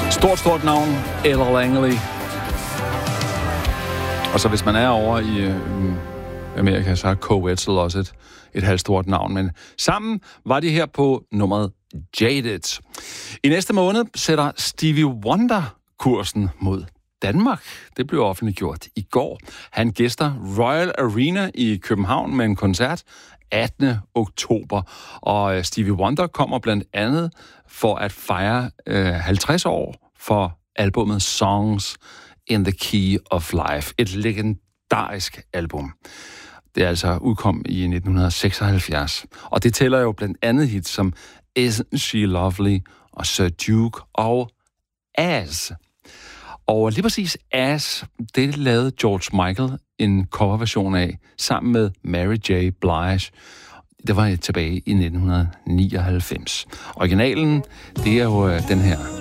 Stort navn, Ella Langley. Og så hvis man er over i Amerika, så har Coe Wetzel også et halvstort navn. Men sammen var de her på nummeret Jaded. I næste måned sætter Stevie Wonder kursen mod Danmark. Det blev offentliggjort i går. Han gæster Royal Arena i København med en koncert 18. oktober. Og Stevie Wonder kommer blandt andet for at fejre 50 år for albumet Songs in the Key of Life. Et legendarisk album. Det er altså udkom i 1976. Og det tæller jo blandt andet hits som Isn't She Lovely og Sir Duke og As. Og lige præcis As, det lavede George Michael en coverversion af sammen med Mary J. Blige. Det var tilbage i 1999. Originalen, det er jo den her.